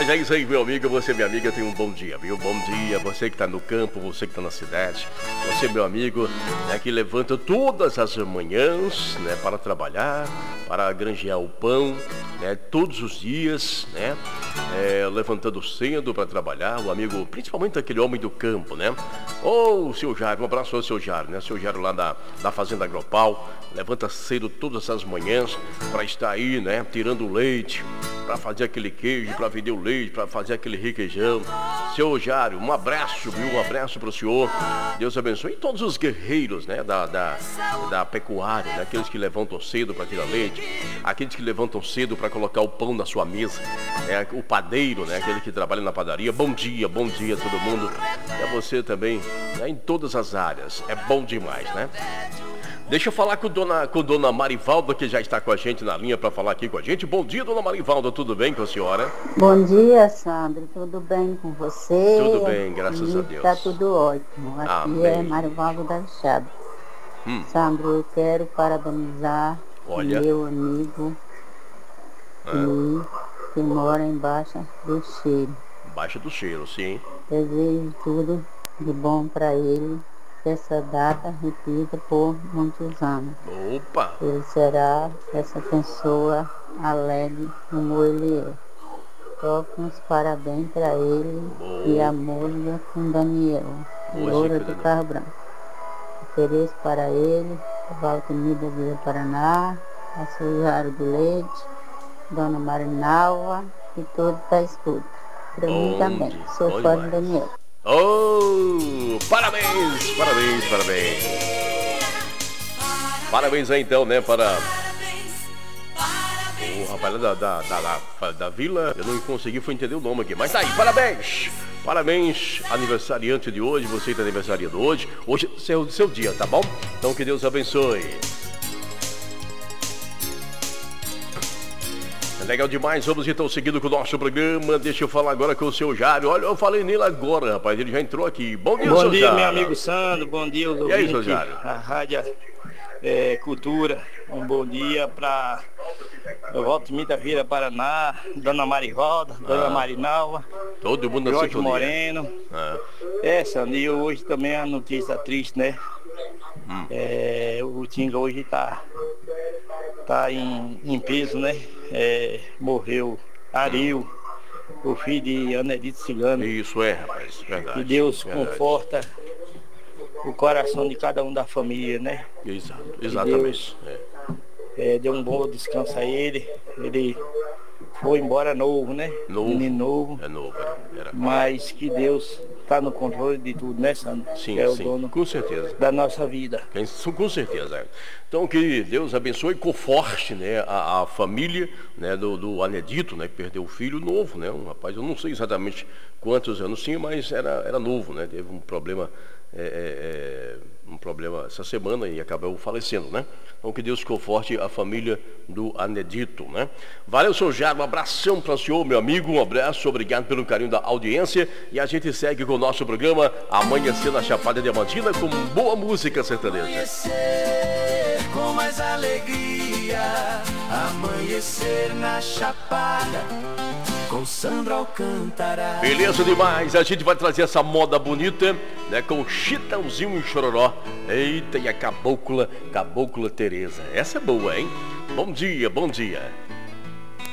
Mas é isso aí, meu amigo, você, minha amiga, tem um bom dia, viu? Bom dia, você que tá no campo, você que tá na cidade, você, meu amigo, né, que levanta todas as manhãs, né, para trabalhar, para granjear o pão, né, todos os dias, né, levantando cedo para trabalhar, o amigo, principalmente aquele homem do campo, né? Ô, seu Jário, um abraço ao seu Jário, né? Seu Jário lá da Fazenda Agropau, levanta cedo todas as manhãs para estar aí, né, tirando o leite, para fazer aquele queijo, para vender o leite, para fazer aquele requeijão. Seu Jário, um abraço, viu? Um abraço para o senhor. Deus abençoe. E todos os guerreiros, né, da pecuária, né? Aqueles que levantam cedo para tirar leite, aqueles que levantam cedo para colocar o pão na sua mesa, né? O padeiro, né? Aquele que trabalha na padaria. Bom dia a todo mundo. E a você também, né? Em todas as áreas. É bom demais, né? Deixa eu falar com dona Marivalda, que já está com a gente na linha para falar aqui com a gente. Bom dia, dona Marivalda, tudo bem com a senhora? Bom dia, Sandro, tudo bem com você? Tudo bem, graças a Deus. Está tudo ótimo. Aqui Amém. é Marivalda da Enxada. Sandro, eu quero parabenizar meu amigo que mora embaixo do Cheiro. Embaixo do Cheiro, sim. Desejo tudo de bom para ele. Essa data repita por muitos anos. Opa! Ele será essa pessoa alegre como ele é. Toque uns parabéns para ele e a música com Daniel, Loura do Carro Branco. Ofereço para ele, Valtemida Vila Paraná, a Sujário do Leite, Dona Marinalva e todo da escuta. Para mim também, sou fã do Daniel. Oh, parabéns. Parabéns aí então, né, para o rapaz da vila. Eu não consegui entender o nome aqui, mas tá aí, parabéns, aniversariante de hoje, você que está aniversariando hoje é o seu dia, tá bom? Então que Deus abençoe. Legal demais, vamos então seguindo com o nosso programa. Deixa eu falar agora com o seu Jário. Olha, eu falei nele agora, rapaz, ele já entrou aqui. Bom dia, Bom dia, meu amigo Sandro, bom dia, os ouvintes. E aí, seu Jário? A Rádio Cultura, um bom dia para Valtemida Vila Paraná, Dona Marivalda, Dona Marinalva, todo mundo na Jorge sintonia. Moreno. Sandro, e hoje também a notícia triste, né? O Tinga hoje tá em peso, né? Morreu Aril, o filho de Anelito Cigano. Isso é, rapaz, verdade. Que Deus conforta o coração de cada um da família, né? Exatamente. Deu um bom descanso a ele. Ele foi embora novo, né? Menino novo. É novo, era. Mas que Deus está no controle de tudo, né, Sandro? Sim, é o dono com certeza. da nossa vida. Com certeza. Então que Deus abençoe e conforte, né, a família, né, do Anedito, né, que perdeu o filho novo, né? Um rapaz, eu não sei exatamente quantos anos tinha, mas era novo, né? Teve um problema essa semana e acabou falecendo, né? Então que Deus conforte a família do Anedito, né? Valeu, seu Jário, um abração para o senhor, meu amigo, um abraço, obrigado pelo carinho da audiência e a gente segue com o nosso programa Amanhecer na Chapada Diamantina com boa música sertaneja. Amanhecer com mais alegria, amanhecer na Chapada com Sandro Alcântara. Beleza demais, a gente vai trazer essa moda bonita, né, com Chitãozinho e Chororó. Eita, e a Cabocla Tereza. Essa é boa, hein? Bom dia.